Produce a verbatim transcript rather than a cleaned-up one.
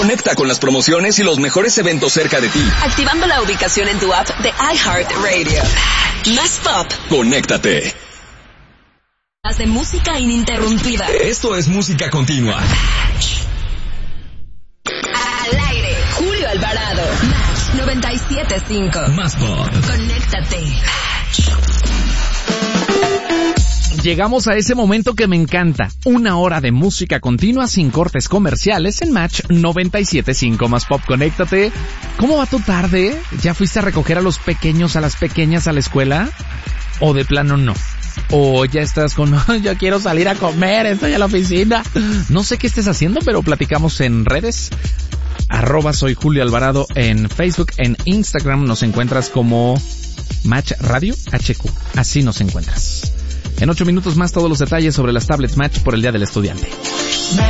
Conecta con las promociones y los mejores eventos cerca de ti. Activando la ubicación en tu app de iHeartRadio. Más pop. Conéctate. Más de música ininterrumpida. Esto es música continua. Al aire, Julio Alvarado. Match noventa y siete punto cinco. Más pop. Conéctate. Llegamos a ese momento que me encanta. Una hora de música continua sin cortes comerciales en Match noventa y siete punto cinco. Más pop, conéctate. ¿Cómo va tu tarde? ¿Ya fuiste a recoger a los pequeños, a las pequeñas a la escuela? ¿O de plano no? ¿O ya estás con, yo quiero salir a comer, estoy en la oficina? No sé qué estés haciendo, pero platicamos en redes. Arroba soy Julio Alvarado en Facebook, en Instagram nos encuentras como Match Radio H Q. Así nos encuentras. En ocho minutos más todos los detalles sobre las tablets Match por el Día del Estudiante.